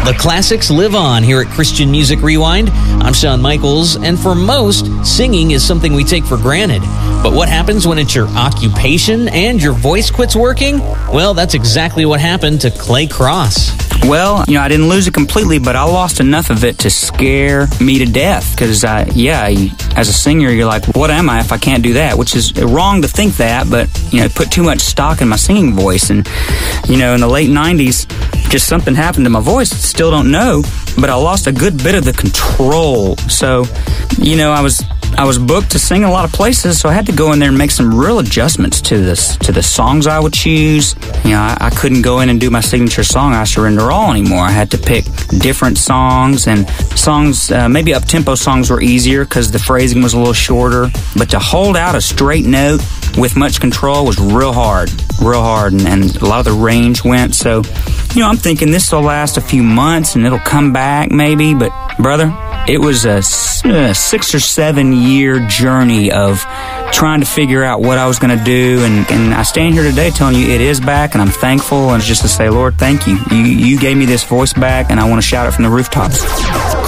The classics live on here at Christian Music Rewind. I'm Shawn Michaels, and for most, singing is something we take for granted. But what happens when it's your occupation and your voice quits working? Well, that's exactly what happened to Clay Cross. Well, I didn't lose it completely, but I lost enough of it to scare me to death. Because, as a singer, you're like, what am I if I can't do that? Which is wrong to think that, but, put too much stock in my singing voice. And, in the late 90s, just something happened to my voice. Still don't know, but I lost a good bit of the control. So, I was booked to sing a lot of places, so I had to go in there and make some real adjustments to the songs I would choose. I couldn't go in and do my signature song, I Surrender All, anymore. I had to pick different songs, and songs, maybe up-tempo songs were easier because the phrasing was a little shorter, but to hold out a straight note with much control was real hard, and a lot of the range went. So, I'm thinking this will last a few months and it'll come back maybe, but brother, it was a 6 or 7 year journey of trying to figure out what I was going to do, and I stand here today telling you it is back, and I'm thankful, and it's just to say, Lord, thank you. You gave me this voice back, and I want to shout it from the rooftops.